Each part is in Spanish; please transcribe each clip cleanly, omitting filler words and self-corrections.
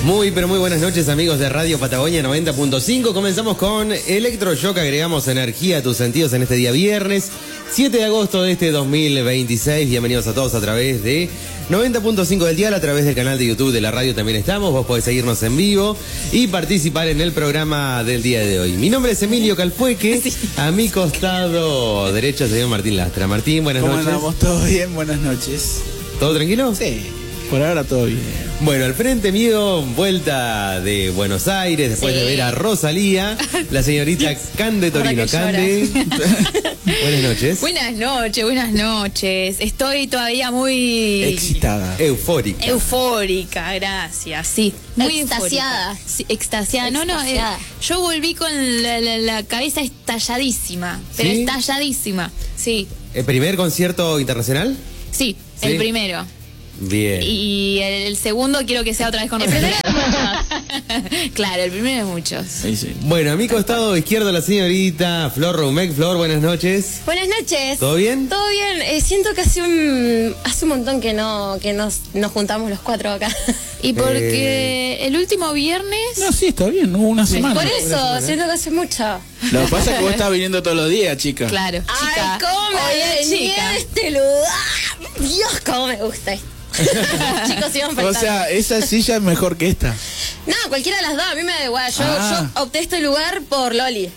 Muy, pero muy buenas noches, amigos de Radio Patagonia 90.5. Comenzamos con Electroshock, agregamos energía a tus sentidos en este día viernes, 7 de agosto de este 2026. Bienvenidos a todos a través de 90.5 del dial, a través del canal de YouTube de la radio también estamos. Vos podés seguirnos en vivo y participar en el programa del día de hoy. Mi nombre es Emilio Calfueque, a mi costado derecho el señor Martín Lastra. Martín, buenas noches. ¿Cómo andamos? ¿Todo bien? Buenas noches. ¿Todo tranquilo? Sí, por ahora todo bien. Bueno, al frente mío, vuelta de Buenos Aires, después de ver a Rosalía, la señorita Cande Torino. Cande, buenas noches. Buenas noches. Estoy todavía muy... excitada. Eufórica, gracias. Sí, muy extasiada. Eufórica. Sí, extasiada. Extasiada. Yo volví con la cabeza estalladísima, pero ¿Sí? estalladísima. Sí, ¿El primer concierto internacional? sí, ¿Sí? el primero. Bien. Y el segundo quiero que sea otra vez con Rosalía. Claro, el primero de muchos. Sí, sí. Bueno, a mi costado izquierdo la señorita Flor Rumec. Flor, buenas noches. Buenas noches. ¿Todo bien? Todo bien. Siento que hace un montón que nos juntamos los cuatro acá. Y porque el último viernes... No, sí, está bien, hubo una semana. Por eso, siento que hace mucho. Lo que pasa es que vos estás viniendo todos los días, chica. Claro, chica. Ay, cómo me Oye, venía chica. de este lugar. Dios, cómo me gusta esto. Chicos, sigan O faltando. sea, esa silla es mejor que esta. No, cualquiera de las dos, a mí me da igual. Ah. Yo opté este lugar por Loli.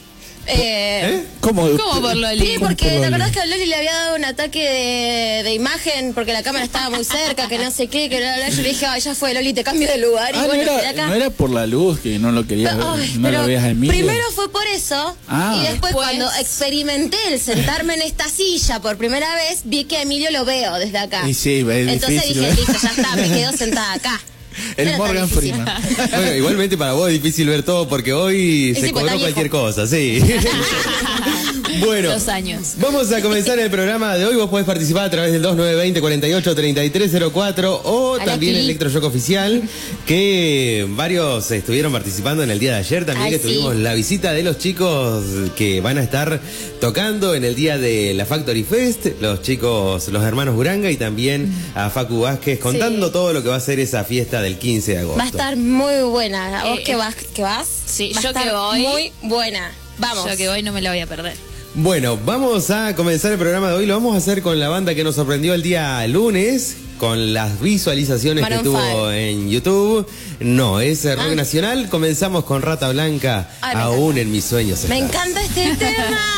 ¿Cómo? ¿Cómo por Loli? Sí, porque ¿Cómo te por acordás Loli? que a Loli le había dado un ataque de imagen porque la cámara estaba muy cerca, que no sé qué, que bla, bla, bla. Yo le dije, ay, ya fue, Loli, te cambio de lugar. Y Ah, bueno, no, quedé acá. no era por la luz que no lo querías ver, Ay, no pero lo veas a Emilio. primero fue por eso, Ah. y después Después- cuando experimenté el sentarme en esta silla por primera vez, vi que a Emilio lo veo desde acá. Y sí, es Entonces difícil, dije, ¿eh? listo, ya está, me quedo sentada acá. El No era tan Morgan difícil. Freeman. Bueno, igualmente para vos es difícil ver todo porque hoy Sí, se sí, porque cobró está viejo. cualquier cosa, sí. Bueno, 2 años. vamos a comenzar el programa de hoy. Vos podés participar a través del 2920-48-3304 o Hola, también el Pi. Electroshock Oficial, que varios estuvieron participando en el día de ayer. También Ay, que tuvimos sí. la visita de los chicos que van a estar tocando en el día de la Factory Fest, los chicos, los hermanos Uranga y también a Facu Vázquez contando Sí. todo lo que va a ser esa fiesta del 15 de agosto. Va a estar muy buena. ¿Vos qué vas? Sí, Va a yo que estar voy. muy buena. Vamos. Yo que hoy no me la voy a perder. Bueno, vamos a comenzar el programa de hoy. Lo vamos a hacer con la banda que nos sorprendió el día lunes, con las visualizaciones Maroon que tuvo 5. en YouTube. No, es rock nacional. Comenzamos con Rata Blanca, Ay, me aún en mis sueños. Me estás. encanta este tema.